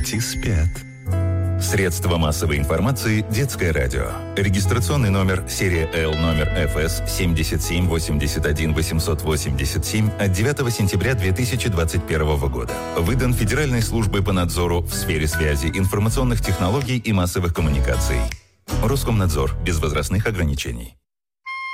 дети спят. Средства массовой информации «Детское радио». Регистрационный номер серия Л номер ФС 77 81 887 от 9 сентября 2021 года. Выдан Федеральной службой по надзору в сфере связи, информационных технологий и массовых коммуникаций. Роскомнадзор. Без возрастных ограничений.